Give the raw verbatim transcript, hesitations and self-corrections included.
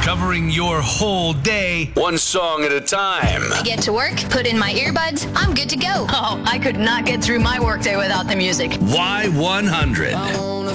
covering your whole day, one song at a time. I get to work, put in my earbuds, I'm good to go. Oh, I could not get through my workday without the music. Y one hundred. I wanna